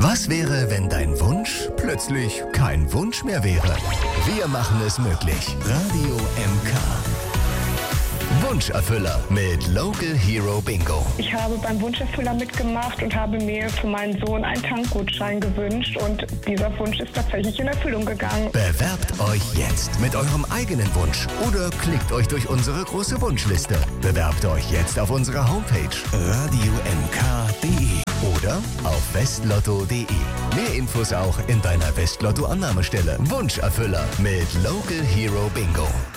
Was wäre, wenn dein Wunsch plötzlich kein Wunsch mehr wäre? Wir machen es möglich. Radio MK. Wunscherfüller mit Local Hero Bingo. Ich habe beim Wunscherfüller mitgemacht und habe mir für meinen Sohn einen Tankgutschein gewünscht und dieser Wunsch ist tatsächlich in Erfüllung gegangen. Bewerbt euch jetzt mit eurem eigenen Wunsch oder klickt euch durch unsere große Wunschliste. Bewerbt euch jetzt auf unserer Homepage radiomk.de oder auf westlotto.de. Mehr Infos auch in deiner Westlotto-Annahmestelle. Wunscherfüller mit Local Hero Bingo.